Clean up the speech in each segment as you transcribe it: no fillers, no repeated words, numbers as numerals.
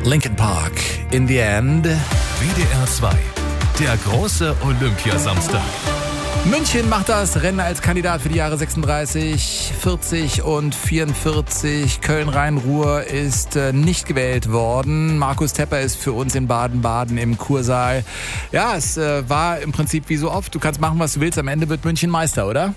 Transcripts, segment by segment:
Linkin Park, In the End. WDR 2, der große Olympiasamstag. München macht das Rennen als Kandidat für die Jahre 36, 40 und 44. Köln-Rhein-Ruhr ist nicht gewählt worden. Markus Tepper ist für uns in Baden-Baden im Kursaal. Ja, es war im Prinzip wie so oft. Du kannst machen, was du willst. Am Ende wird München Meister, oder?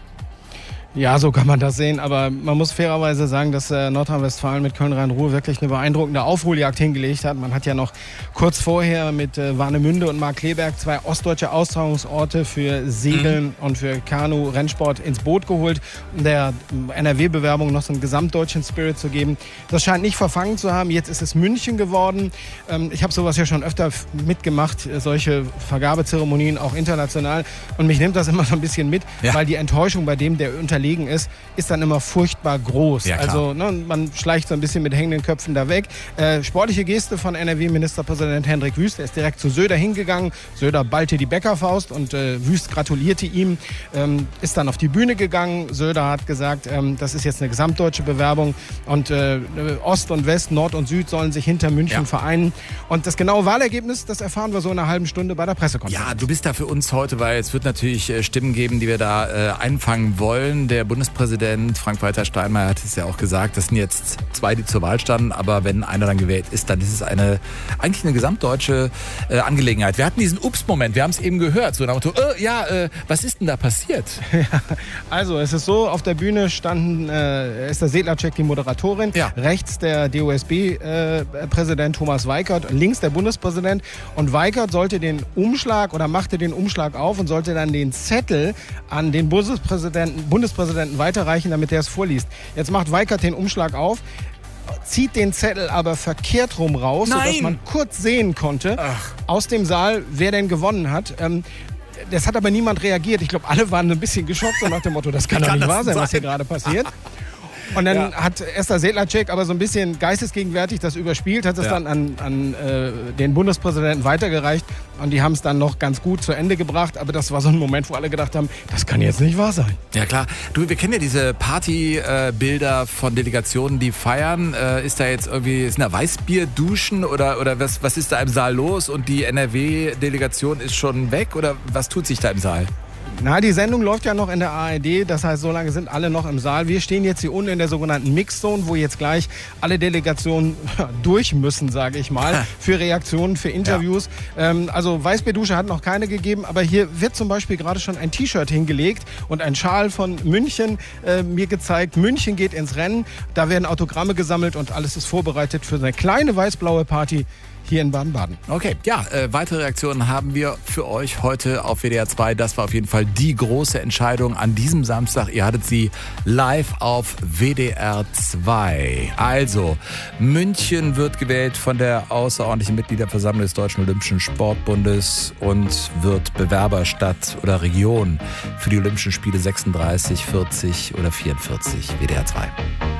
Ja, so kann man das sehen, aber man muss fairerweise sagen, dass Nordrhein-Westfalen mit Köln-Rhein-Ruhr wirklich eine beeindruckende Aufholjagd hingelegt hat. Man hat ja noch kurz vorher mit Warnemünde und Markkleeberg 2 ostdeutsche Austragungsorte für Segeln und für Kanu-Rennsport ins Boot geholt, um der NRW-Bewerbung noch so einen gesamtdeutschen Spirit zu geben. Das scheint nicht verfangen zu haben. Jetzt ist es München geworden. Ich habe sowas ja schon öfter mitgemacht, solche Vergabezeremonien auch international. Und mich nimmt das immer so ein bisschen mit, weil die Enttäuschung bei dem, der unterlegen ist dann immer furchtbar groß. Ja, also man schleicht so ein bisschen mit hängenden Köpfen da weg. Sportliche Geste von NRW-Ministerpräsident Hendrik Wüst. Er ist direkt zu Söder hingegangen. Söder ballte die Bäckerfaust und Wüst gratulierte ihm. Ist dann auf die Bühne gegangen. Söder hat gesagt, das ist jetzt eine gesamtdeutsche Bewerbung und Ost und West, Nord und Süd sollen sich hinter München vereinen. Und das genaue Wahlergebnis, das erfahren wir so in einer halben Stunde bei der Pressekonferenz. Ja, du bist da für uns heute, weil es wird natürlich Stimmen geben, die wir da einfangen wollen. Der Bundespräsident Frank-Walter Steinmeier hat es ja auch gesagt, das sind jetzt 2, die zur Wahl standen, aber wenn einer dann gewählt ist, dann ist es eigentlich eine gesamtdeutsche Angelegenheit. Wir hatten diesen Ups-Moment, wir haben es eben gehört, so nach dem Motto, was ist denn da passiert? Ja, also es ist so, auf der Bühne ist der Sedlacek die Moderatorin, rechts der DOSB-Präsident Thomas Weikert, links der Bundespräsident, und Weikert machte den Umschlag auf und sollte dann den Zettel an den Bundespräsidenten weiterreichen, damit er es vorliest. Jetzt macht Weikert den Umschlag auf, zieht den Zettel aber verkehrt rum raus, sodass man kurz sehen konnte aus dem Saal, wer denn gewonnen hat. Das hat aber niemand reagiert. Ich glaube, alle waren ein bisschen geschockt, so nach dem Motto, das kann doch nicht wahr sein, was hier gerade passiert. Und dann hat Esther Sedlacek aber so ein bisschen geistesgegenwärtig das überspielt, hat es dann an den Bundespräsidenten weitergereicht und die haben es dann noch ganz gut zu Ende gebracht. Aber das war so ein Moment, wo alle gedacht haben, das kann jetzt nicht wahr sein. Ja klar. Du, wir kennen ja diese Partybilder von Delegationen, die feiern. Ist da jetzt irgendwie, sind da Weißbierduschen oder was ist da im Saal los? Und die NRW-Delegation ist schon weg oder was tut sich da im Saal? Na, die Sendung läuft ja noch in der ARD, das heißt, so lange sind alle noch im Saal. Wir stehen jetzt hier unten in der sogenannten Mixzone, wo jetzt gleich alle Delegationen durch müssen, sage ich mal, für Reaktionen, für Interviews. Ja. Also Weißbierdusche hat noch keine gegeben, aber hier wird zum Beispiel gerade schon ein T-Shirt hingelegt und ein Schal von München mir gezeigt. München geht ins Rennen, da werden Autogramme gesammelt und alles ist vorbereitet für eine kleine weiß-blaue Party hier in Baden-Baden. Okay, ja, weitere Reaktionen haben wir für euch heute auf WDR 2. Das war auf jeden Fall die große Entscheidung an diesem Samstag. Ihr hattet sie live auf WDR 2. Also, München wird gewählt von der außerordentlichen Mitgliederversammlung des Deutschen Olympischen Sportbundes und wird Bewerberstadt oder Region für die Olympischen Spiele 36, 40 oder 44. WDR 2.